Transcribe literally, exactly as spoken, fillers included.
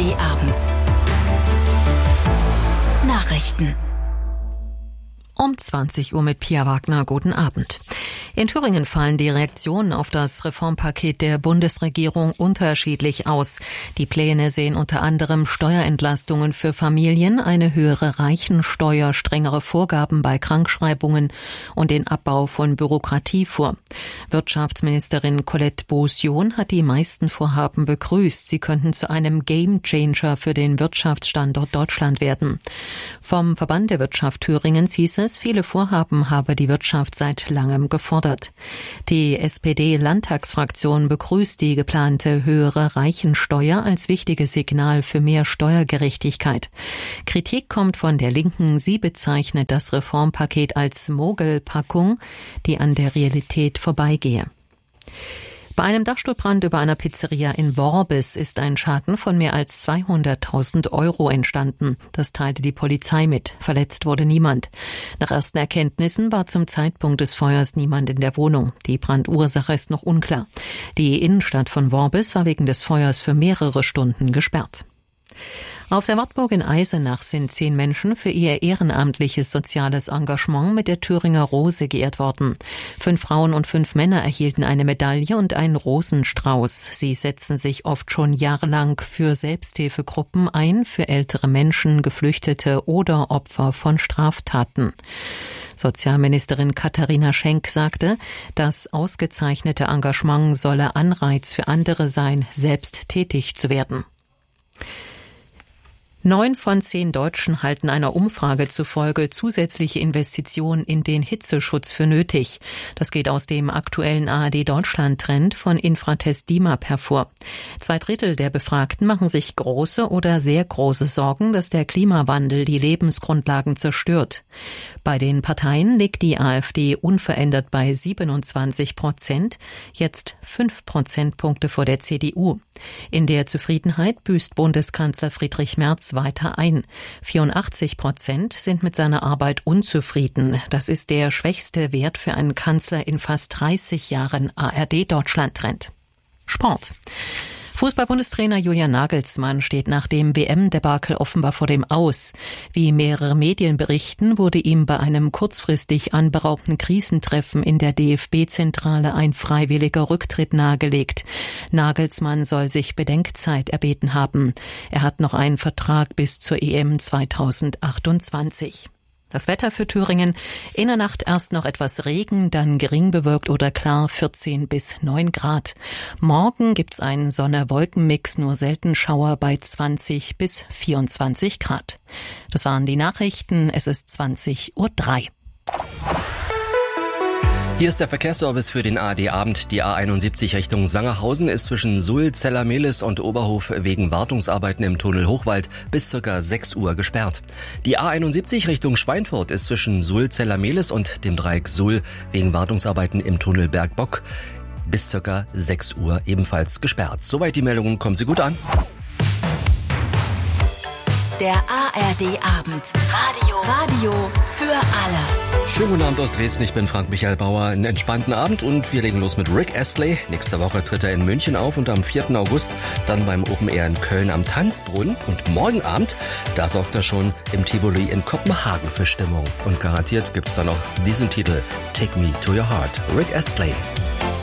D-Abend. Nachrichten. Um zwanzig Uhr mit Pia Wagner. Guten Abend. In Thüringen fallen die Reaktionen auf das Reformpaket der Bundesregierung unterschiedlich aus. Die Pläne sehen unter anderem Steuerentlastungen für Familien, eine höhere Reichensteuer, strengere Vorgaben bei Krankschreibungen und den Abbau von Bürokratie vor. Wirtschaftsministerin Colette Beausion hat die meisten Vorhaben begrüßt. Sie könnten zu einem Gamechanger für den Wirtschaftsstandort Deutschland werden. Vom Verband der Wirtschaft Thüringens hieß es, viele Vorhaben habe die Wirtschaft seit langem gefordert. Die S P D-Landtagsfraktion begrüßt die geplante höhere Reichensteuer als wichtiges Signal für mehr Steuergerechtigkeit. Kritik kommt von der Linken. Sie bezeichnet das Reformpaket als Mogelpackung, die an der Realität vorbeigehe. Bei einem Dachstuhlbrand über einer Pizzeria in Worbis ist ein Schaden von mehr als zweihunderttausend Euro entstanden. Das teilte die Polizei mit. Verletzt wurde niemand. Nach ersten Erkenntnissen war zum Zeitpunkt des Feuers niemand in der Wohnung. Die Brandursache ist noch unklar. Die Innenstadt von Worbis war wegen des Feuers für mehrere Stunden gesperrt. Auf der Wartburg in Eisenach sind zehn Menschen für ihr ehrenamtliches soziales Engagement mit der Thüringer Rose geehrt worden. Fünf Frauen und fünf Männer erhielten eine Medaille und einen Rosenstrauß. Sie setzen sich oft schon jahrelang für Selbsthilfegruppen ein, für ältere Menschen, Geflüchtete oder Opfer von Straftaten. Sozialministerin Katharina Schenk sagte, das ausgezeichnete Engagement solle Anreiz für andere sein, selbst tätig zu werden. Neun von zehn Deutschen halten einer Umfrage zufolge zusätzliche Investitionen in den Hitzeschutz für nötig. Das geht aus dem aktuellen A R D-Deutschland-Trend von Infratest D I M A P hervor. Zwei Drittel der Befragten machen sich große oder sehr große Sorgen, dass der Klimawandel die Lebensgrundlagen zerstört. Bei den Parteien liegt die AfD unverändert bei siebenundzwanzig Prozent, jetzt fünf Prozentpunkte vor der C D U. In der Zufriedenheit büßt Bundeskanzler Friedrich Merz weiter ein. vierundachtzig Prozent sind mit seiner Arbeit unzufrieden. Das ist der schwächste Wert für einen Kanzler in fast dreißig Jahren A R D-Deutschland-Trend. Sport. Fußball-Bundestrainer Julian Nagelsmann steht nach dem W M-Debakel offenbar vor dem Aus. Wie mehrere Medien berichten, wurde ihm bei einem kurzfristig anberaumten Krisentreffen in der D F B-Zentrale ein freiwilliger Rücktritt nahegelegt. Nagelsmann soll sich Bedenkzeit erbeten haben. Er hat noch einen Vertrag bis zur E M zweitausendachtundzwanzig. Das Wetter für Thüringen: in der Nacht erst noch etwas Regen, dann gering bewölkt oder klar, vierzehn bis neun Grad. Morgen gibt's einen Sonne-Wolken-Mix, nur selten Schauer bei zwanzig bis vierundzwanzig Grad. Das waren die Nachrichten. Es ist zwanzig Uhr drei. Hier ist der Verkehrsservice für den A R D-Abend. Die A einundsiebzig Richtung Sangerhausen ist zwischen Suhl, Zellermehlis und Oberhof wegen Wartungsarbeiten im Tunnel Hochwald bis ca. sechs Uhr gesperrt. Die A einundsiebzig Richtung Schweinfurt ist zwischen Suhl, Zellermehlis und dem Dreieck Suhl wegen Wartungsarbeiten im Tunnel Bergbock bis ca. sechs Uhr ebenfalls gesperrt. Soweit die Meldungen, kommen Sie gut an. Der A R D-Abend. Radio. Radio für alle. Schönen guten Abend aus Dresden, ich bin Frank-Michael Bauer. Einen entspannten Abend und wir legen los mit Rick Astley. Nächste Woche tritt er in München auf und am vierten August dann beim Open Air in Köln am Tanzbrunnen. Und morgen Abend, da sorgt er schon im Tivoli in Kopenhagen für Stimmung. Und garantiert gibt's dann noch diesen Titel, Take Me to Your Heart. Rick Astley.